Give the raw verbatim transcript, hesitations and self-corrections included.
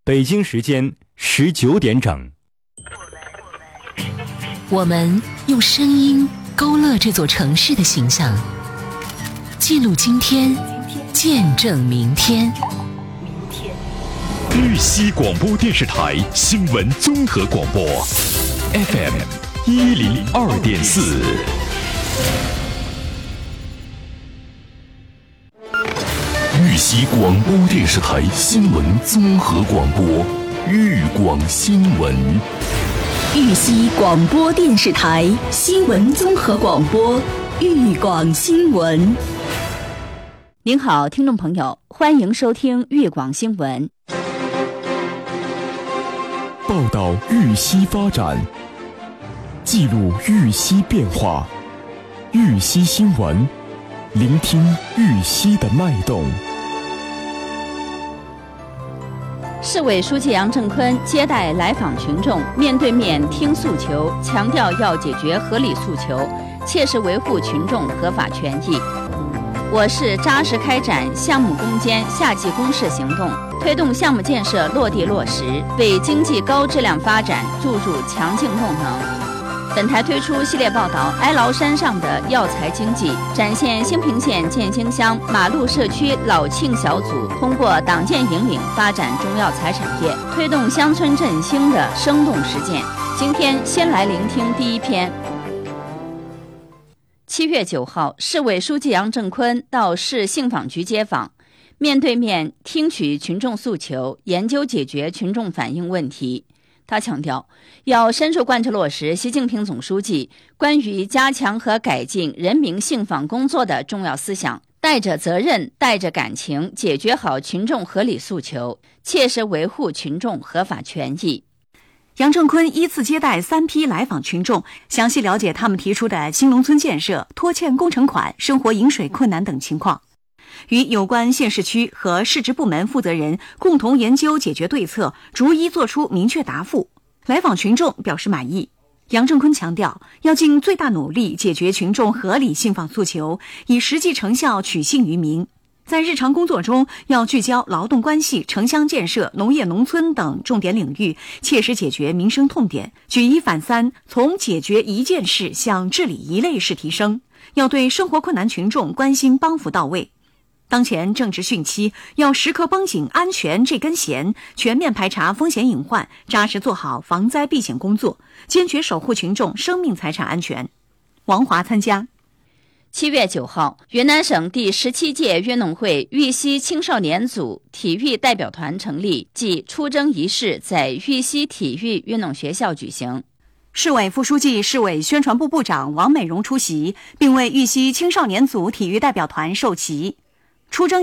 北京时间十九点整。 我们用声音勾勒这座城市的形象，记录今天，见证明天。 玉溪广播电视台新闻综合广播 F M 一零二点四。玉溪广播电视台新闻综合广播，豫广新闻。 玉溪广播电视台新闻综合广播，豫广新闻。您好，听众朋友，欢迎收听豫广新闻。 报道玉溪发展，记录玉溪变化，玉溪新闻，聆听玉溪的脉动。 市委书记杨正坤接待来访群众，面对面听诉求，强调要解决合理诉求，切实维护群众合法权益。我市扎实开展项目攻坚夏季攻势行动，推动项目建设落地落实，为经济高质量发展注入强劲动能。本台推出系列报道《哀牢山上的药材经济》，展现兴平县建兴乡马路社区老庆小组通过党建引领发展中药材产业，推动乡村振兴的生动实践。今天先来聆听第一篇。七月九号，市委书记杨正坤到市信访局接访，面对面听取群众诉求，研究解决群众反映问题。他强调，要深入贯彻落实习近平总书记关于加强和改进人民信访工作的重要思想，带着责任、带着感情，解决好群众合理诉求，切实维护群众合法权益。 杨正坤依次接待三批来访群众，详细了解他们提出的新农村建设、拖欠工程款、生活饮水困难等情况，与有关县市区和市直部门负责人共同研究解决对策，逐一作出明确答复。来访群众表示满意。杨正坤强调，要尽最大努力解决群众合理信访诉求，以实际成效取信于民。在日常工作中，要聚焦劳动关系、城乡建设、农业农村等重点领域，切实解决民生痛点，举一反三，从解决一件事向治理一类事提升。要对生活困难群众关心帮扶到位。当前正值汛期，要时刻绷紧安全这根弦，全面排查风险隐患，扎实做好防灾避险工作，坚决守护群众生命财产安全。王华参加。 七月九号，云南省第十七届运动会玉溪青少年组体育代表团成立暨出征仪式在玉溪体育运动学校举行。 市委副书记、市委宣传部部长王美荣出席，并为玉溪青少年组体育代表团授旗。出征